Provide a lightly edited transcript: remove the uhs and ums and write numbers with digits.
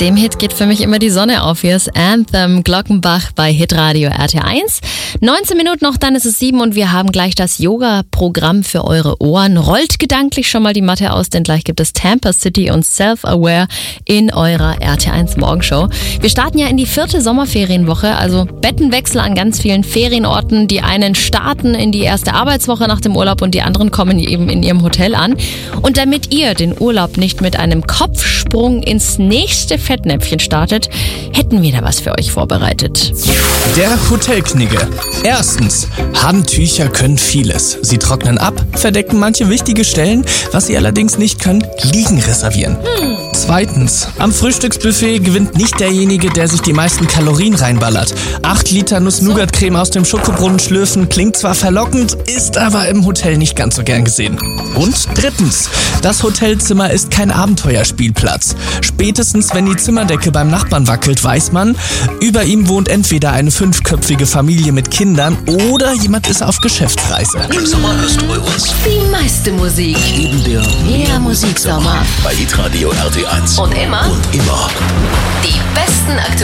dem Hit geht für mich immer die Sonne auf. Hier ist Anthem Glockenbach bei Hitradio RT1. 19 Minuten noch, dann ist es 7 und wir haben gleich das Yoga-Programm für eure Ohren. Rollt gedanklich schon mal die Matte aus, denn gleich gibt es Tampa City und Self-Aware in eurer RT1 Morgenshow. Wir starten ja in die 4. Sommerferienwoche, also Bettenwechsel an ganz vielen Ferienorten. Die einen starten in die erste Arbeitswoche nach dem Urlaub und die anderen kommen eben in ihrem Hotel an. Und damit ihr den Urlaub nicht mit einem Kopfsprung ins nächste Fettnäpfchen startet, hätten wir da was für euch vorbereitet. Der Hotelknigge. Erstens, Handtücher können vieles. Sie trocknen ab, verdecken manche wichtige Stellen. Was sie allerdings nicht können, Liegen reservieren. Zweitens, am Frühstücksbuffet gewinnt nicht derjenige, der sich die meisten Kalorien reinballert. 8 Liter Nuss-Nougat-Creme aus dem Schokobrunnen schlürfen klingt zwar verlockend, ist aber im Hotel nicht ganz so gern gesehen. Und drittens, das Hotelzimmer ist kein Abenteuerspielplatz. Spätestens, wenn die Zimmerdecke beim Nachbarn wackelt, weiß man, über ihm wohnt entweder eine 5-köpfige Familie mit Kindern oder jemand ist auf Geschäftsreise. Im Sommer hörst du bei uns Die meiste Musik. neben der Der Musiksommer. bei Hitradio RT1. Und immer Und immer. die besten Aktuellen.